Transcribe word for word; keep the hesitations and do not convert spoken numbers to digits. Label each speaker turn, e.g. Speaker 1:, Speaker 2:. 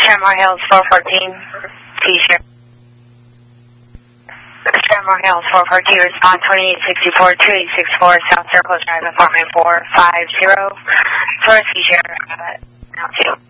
Speaker 1: Shamrock Hills four fourteen, T-shirt. Shamrock Hills four fourteen, respond twenty-eight sixty-four, two eight six four, South Circle Drive, apartment four five zero, for T-shirt, uh, now two.